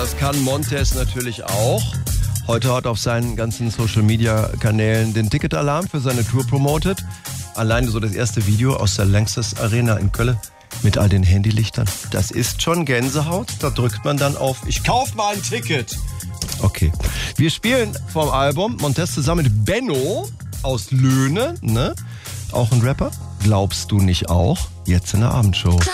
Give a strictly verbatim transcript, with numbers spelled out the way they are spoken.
das kann Montez natürlich auch. Heute hat auf seinen ganzen Social-Media-Kanälen den Ticketalarm für seine Tour promotet. Alleine so das erste Video aus der Lanxess Arena in Köln mit all den Handylichtern. Das ist schon Gänsehaut. Da drückt man dann auf, ich kauf mal ein Ticket. Okay. Wir spielen vom Album Montez zusammen mit Benno aus Löhne, ne? Auch ein Rapper. Glaubst du nicht auch? Jetzt in der Abendshow.